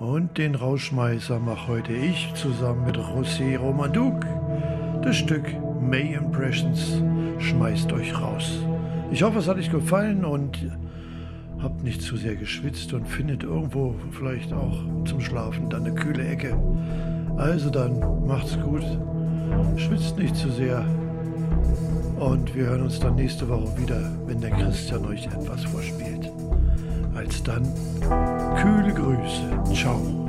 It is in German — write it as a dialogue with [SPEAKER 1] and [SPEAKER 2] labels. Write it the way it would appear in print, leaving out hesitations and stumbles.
[SPEAKER 1] Und den Rausschmeißer mach heute ich zusammen mit José Romaduc. Das Stück May Impressions schmeißt euch raus. Ich hoffe, es hat euch gefallen und habt nicht zu sehr geschwitzt und findet irgendwo vielleicht auch zum Schlafen dann eine kühle Ecke. Also dann macht's gut, schwitzt nicht zu sehr und wir hören uns dann nächste Woche wieder, wenn der Christian euch etwas vorspielt. Als dann, kühle Grüße, ciao.